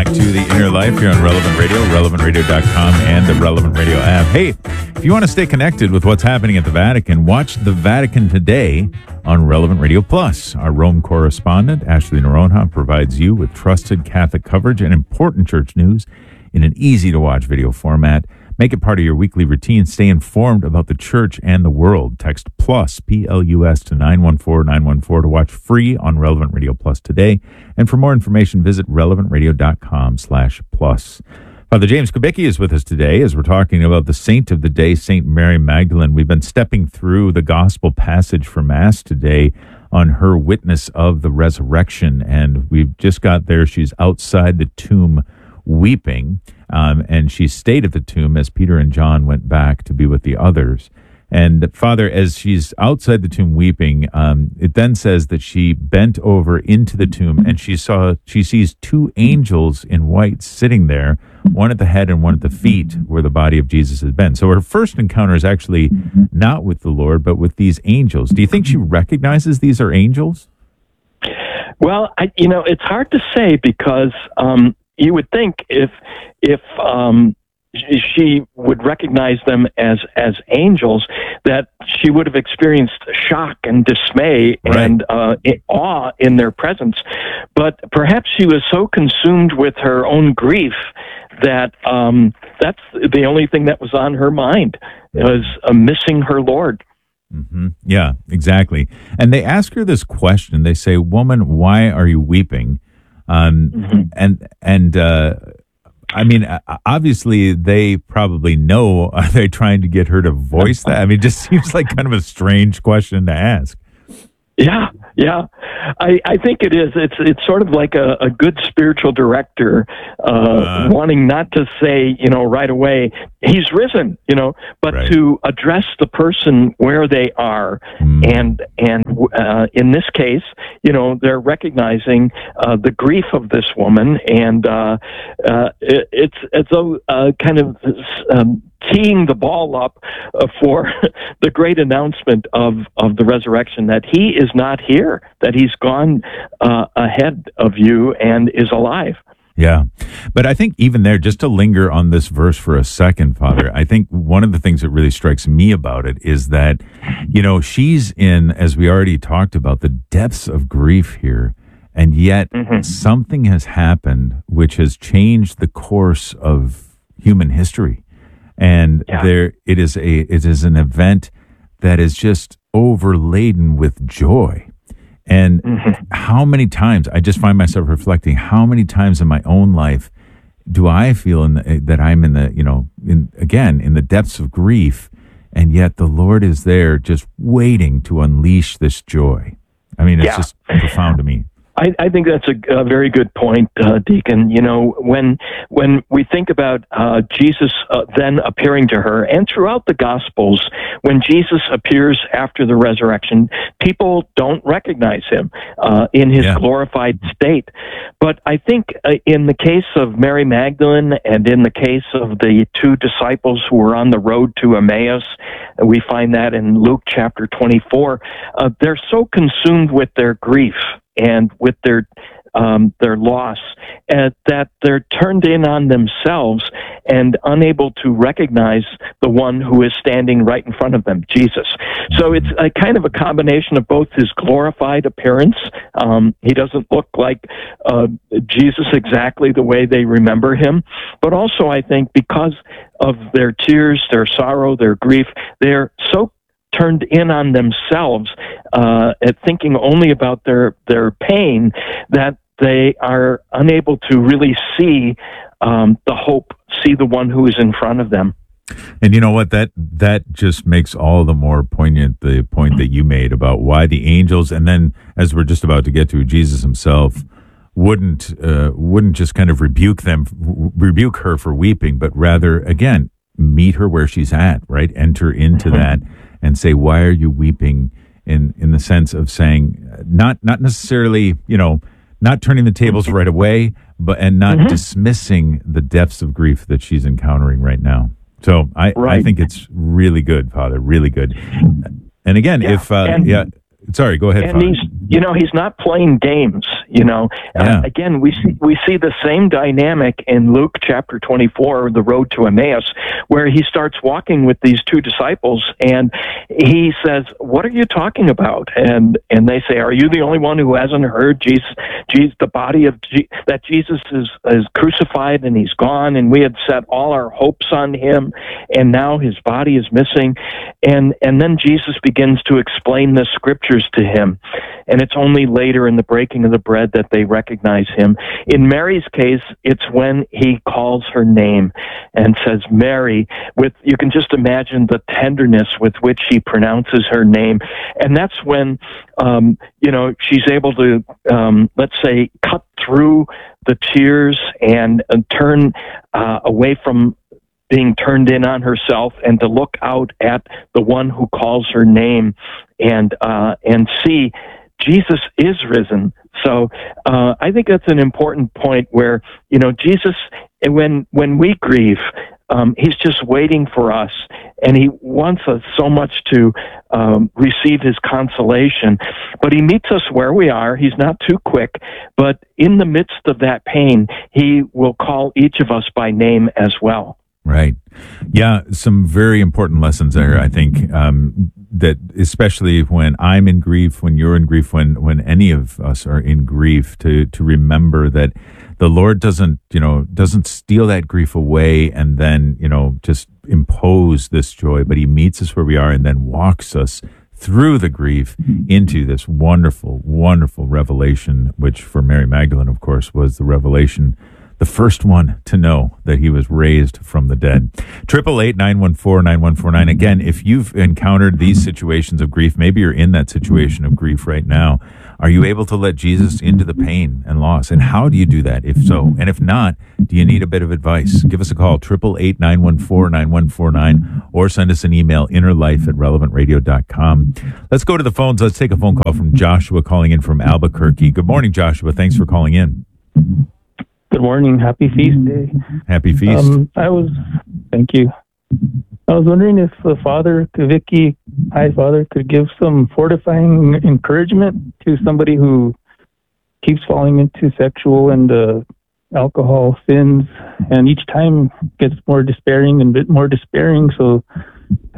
back to The Inner Life here on Relevant Radio, relevantradio.com, and the Relevant Radio app. Hey, if you want to stay connected with what's happening at the Vatican, watch The Vatican Today on Relevant Radio Plus. Our Rome correspondent, Ashley Noronha, provides you with trusted Catholic coverage and important church news in an easy-to-watch video format. Make it part of your weekly routine. Stay informed about the church and the world. Text PLUS, P-L-U-S, to 914-914 to watch free on Relevant Radio Plus today. And for more information, visit relevantradio.com/plus. Father James Kubicki is with us today as we're talking about the saint of the day, St. Mary Magdalene. We've been stepping through the gospel passage for Mass today on her witness of the resurrection. And we've just got there. She's outside the tomb weeping. And she stayed at the tomb as Peter and John went back to be with the others. And Father, as she's outside the tomb weeping, it then says that she bent over into the tomb and she sees two angels in white sitting there, one at the head and one at the feet where the body of Jesus had been. So her first encounter is actually not with the Lord, but with these angels. Do you think she recognizes these are angels? Well, it's hard to say because you would think if she would recognize them as angels, that she would have experienced shock and dismay and awe in their presence. But perhaps she was so consumed with her own grief that that's the only thing that was on her mind, was missing her Lord. Mm-hmm. Yeah, exactly. And they ask her this question. They say, "Woman, why are you weeping?" I mean, obviously they probably know. Are they trying to get her to voice that? I mean, it just seems like kind of a strange question to ask. Yeah. I think it is. It's sort of like a good spiritual director wanting not to say, right away, he's risen, but to address the person where they are. And in this case, they're recognizing the grief of this woman, and it's as though kind of teeing the ball up for the great announcement of the resurrection, that he is not here, that he's gone ahead of you and is alive. Yeah. But I think even there, just to linger on this verse for a second, Father, I think one of the things that really strikes me about it is that, she's in, as we already talked about, the depths of grief here. And yet something has happened which has changed the course of human history. And it is an event that is just overladen with joy. And how many times, I just find myself reflecting, how many times in my own life do I feel that I'm in the depths of grief, and yet the Lord is there just waiting to unleash this joy. I mean, it's just profound to me. I think that's a very good point, Deacon. When we think about Jesus then appearing to her, and throughout the Gospels, when Jesus appears after the resurrection, people don't recognize him in his glorified state. But I think in the case of Mary Magdalene and in the case of the two disciples who were on the road to Emmaus, we find that in Luke chapter 24, they're so consumed with their grief and with their loss, that they're turned in on themselves and unable to recognize the one who is standing right in front of them, Jesus. So it's a kind of a combination of both his glorified appearance. He doesn't look like Jesus exactly the way they remember him, but also I think because of their tears, their sorrow, their grief, they're so turned in on themselves, at thinking only about their pain, that they are unable to really see the hope, see the one who is in front of them. And you know what? That just makes all the more poignant the point that you made about why the angels, and then as we're just about to get to, Jesus himself wouldn't just kind of rebuke her for weeping, but rather again meet her where she's at, right? Enter into that and say, why are you weeping? In the sense of saying, not necessarily, not turning the tables right away, but and not dismissing the depths of grief that she's encountering right now. So I think it's really good, Father, really good. And again, Sorry, go ahead, And Father. he's not playing games. Yeah. Again, we see the same dynamic in Luke chapter 24, the road to Emmaus, where he starts walking with these two disciples, and he says, "What are you talking about?" And they say, "Are you the only one who hasn't heard the body of that Jesus is crucified and he's gone, and we had set all our hopes on him, and now his body is missing." And then Jesus begins to explain the scriptures to him, and it's only later in the breaking of the bread that they recognize him. In Mary's case, it's when he calls her name and says Mary. You can just imagine the tenderness with which he pronounces her name, and that's when she's able to let's say cut through the tears and turn away from being turned in on herself and to look out at the one who calls her name and see Jesus is risen. So I think that's an important point where, Jesus, when we grieve, he's just waiting for us, and he wants us so much to receive his consolation. But he meets us where we are. He's not too quick, but in the midst of that pain, he will call each of us by name as well. Right. Yeah, some very important lessons there, I think, that especially when I'm in grief, when you're in grief, when any of us are in grief, to remember that the Lord doesn't steal that grief away and then, just impose this joy, but he meets us where we are and then walks us through the grief into this wonderful, wonderful revelation, which for Mary Magdalene, of course, was the revelation, the first one to know that he was raised from the dead. 888-914-9149. Again, if you've encountered these situations of grief, maybe you're in that situation of grief right now, are you able to let Jesus into the pain and loss? And how do you do that, if so? And if not, do you need a bit of advice? Give us a call, 888-914-9149, or send us an email, innerlife@relevantradio.com. Let's go to the phones. Let's take a phone call from Joshua calling in from Albuquerque. Good morning, Joshua. Thanks for calling in. Good morning. Happy feast day. Happy feast. Thank you. I was wondering if Father Kavicki, High Father, could give some fortifying encouragement to somebody who keeps falling into sexual and alcohol sins, and each time gets more despairing and a bit more despairing. So